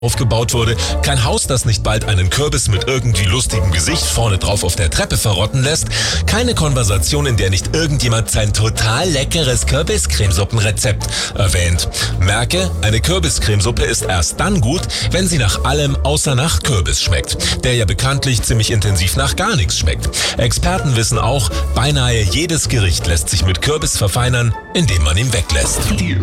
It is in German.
aufgebaut wurde, kein Haus, das nicht bald einen Kürbis mit irgendwie lustigem Gesicht vorne drauf auf der Treppe verrotten lässt, keine Konversation, in der nicht irgendjemand sein total leckeres Kürbiscremesuppenrezept erwähnt. Merke, eine Kürbiscremesuppe ist erst dann gut, wenn sie nach allem außer nach Kürbis schmeckt, der ja bekanntlich ziemlich intensiv nach gar nichts schmeckt. Experten wissen auch, beinahe jedes Gericht lässt sich mit Kürbis verfeinern, indem man ihn weglässt.